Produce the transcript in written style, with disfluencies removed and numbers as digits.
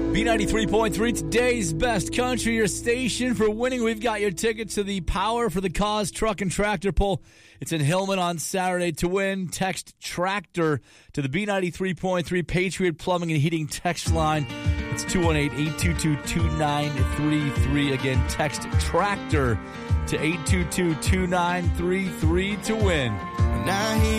B93.3, today's best country, your station. For winning, we've got your ticket to the Power for the Cause Truck and Tractor Pull. It's in Hillman on Saturday. To win, text TRACTOR to the B93.3 Patriot Plumbing and Heating text line. It's 218-822-2933. Again, text TRACTOR to 822-2933 to win. Now